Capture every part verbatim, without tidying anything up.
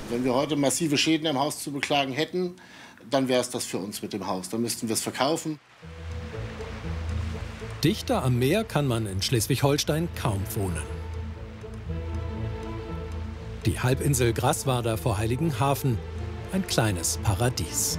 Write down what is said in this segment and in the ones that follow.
Wenn wir heute massive Schäden im Haus zu beklagen hätten, dann wäre es das für uns mit dem Haus. Dann müssten wir es verkaufen. Dichter am Meer kann man in Schleswig-Holstein kaum wohnen. Die Halbinsel Grasswarder vor Heiligenhafen, ein kleines Paradies.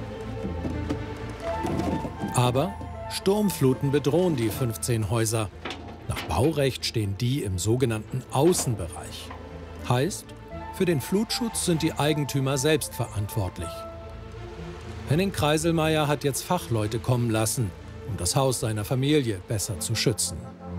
Aber Sturmfluten bedrohen die fünfzehn Häuser. Nach Baurecht stehen die im sogenannten Außenbereich. Heißt, für den Flutschutz sind die Eigentümer selbst verantwortlich. Henning Kreiselmeier hat jetzt Fachleute kommen lassen, um das Haus seiner Familie besser zu schützen.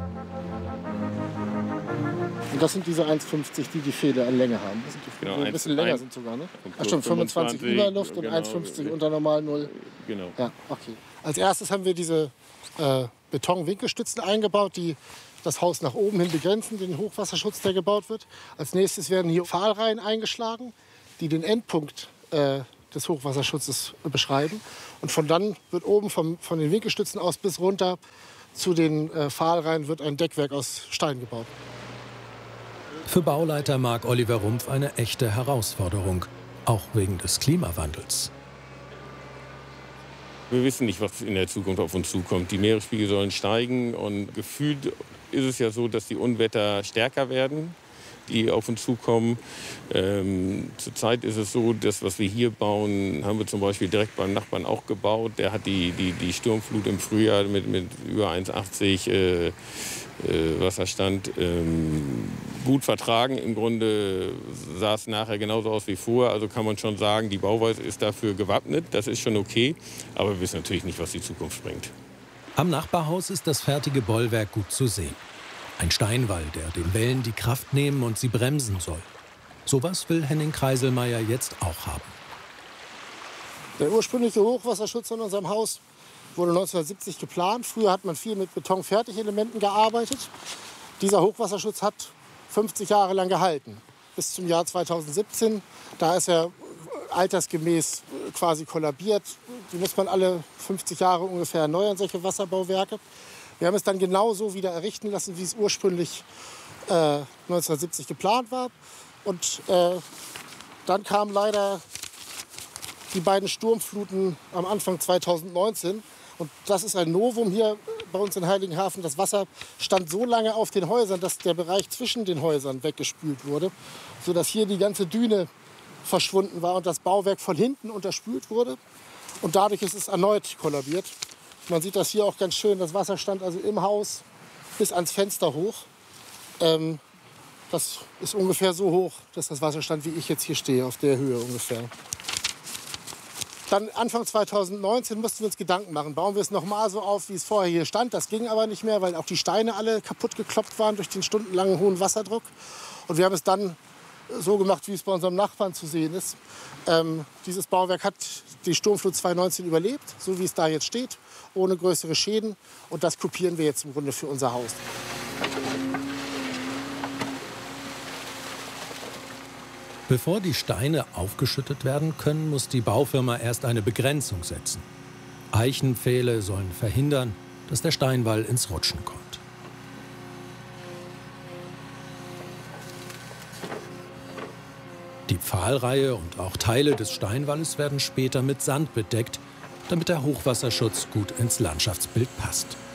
Und das sind diese eins Komma fünfzig, die die Fehde an Länge haben. Das sind die, genau, die ein bisschen länger sind sogar, ne? Ach stimmt, fünfundzwanzig Überluft und genau, eins Komma fünfzig unter Normal null. Genau. Ja, okay. Als erstes haben wir diese äh, Betonwinkelstützen eingebaut, die das Haus nach oben hin begrenzen, den Hochwasserschutz, der gebaut wird. Als nächstes werden hier Pfahlreihen eingeschlagen, die den Endpunkt äh, des Hochwasserschutzes beschreiben. Und von dann wird oben vom, von den Winkelstützen aus bis runter zu den äh, Pfahlreihen wird ein Deckwerk aus Stein gebaut. Für Bauleiter Marc Oliver Rumpf eine echte Herausforderung, auch wegen des Klimawandels. Wir wissen nicht, was in der Zukunft auf uns zukommt. Die Meeresspiegel sollen steigen und gefühlt ist es ja so, dass die Unwetter stärker werden, die auf uns zukommen. Ähm, zurzeit ist es so, das, was wir hier bauen, haben wir zum Beispiel direkt beim Nachbarn auch gebaut. Der hat die, die, die Sturmflut im Frühjahr mit, mit über eins Komma achtzig äh, äh, Wasserstand ähm, gut vertragen. Im Grunde sah es nachher genauso aus wie vorher. Also kann man schon sagen, die Bauweise ist dafür gewappnet. Das ist schon okay. Aber wir wissen natürlich nicht, was die Zukunft bringt. Am Nachbarhaus ist das fertige Bollwerk gut zu sehen. Ein Steinwall, der den Wellen die Kraft nehmen und sie bremsen soll. Sowas will Henning Kreiselmeier jetzt auch haben. Der ursprüngliche Hochwasserschutz an unserem Haus wurde neunzehnhundertsiebzig geplant. Früher hat man viel mit Betonfertigelementen gearbeitet. Dieser Hochwasserschutz hat fünfzig Jahre lang gehalten. Bis zum Jahr zweitausendsiebzehn. Da ist er altersgemäß quasi kollabiert. Die muss man alle fünfzig Jahre ungefähr erneuern, solche Wasserbauwerke. Wir haben es dann genauso wieder errichten lassen, wie es ursprünglich äh, neunzehnhundertsiebzig geplant war. Und äh, dann kamen leider die beiden Sturmfluten am Anfang zweitausendneunzehn. Und das ist ein Novum hier bei uns in Heiligenhafen. Das Wasser stand so lange auf den Häusern, dass der Bereich zwischen den Häusern weggespült wurde, sodass hier die ganze Düne verschwunden war und das Bauwerk von hinten unterspült wurde. Und dadurch ist es erneut kollabiert. Man sieht das hier auch ganz schön. Das Wasser stand also im Haus bis ans Fenster hoch. Ähm, das ist ungefähr so hoch, dass das Wasser stand, wie ich jetzt hier stehe, auf der Höhe ungefähr. Dann Anfang zweitausendneunzehn mussten wir uns Gedanken machen. Bauen wir es noch mal so auf, wie es vorher hier stand. Das ging aber nicht mehr, weil auch die Steine alle kaputt gekloppt waren durch den stundenlangen hohen Wasserdruck. Und wir haben es dann so gemacht, wie es bei unserem Nachbarn zu sehen ist. Ähm, dieses Bauwerk hat die Sturmflut zweitausendneunzehn überlebt, so wie es da jetzt steht, ohne größere Schäden. Und das kopieren wir jetzt im Grunde für unser Haus. Bevor die Steine aufgeschüttet werden können, muss die Baufirma erst eine Begrenzung setzen. Eichenpfähle sollen verhindern, dass der Steinwall ins Rutschen kommt. Die Pfahlreihe und auch Teile des Steinwalles werden später mit Sand bedeckt, damit der Hochwasserschutz gut ins Landschaftsbild passt.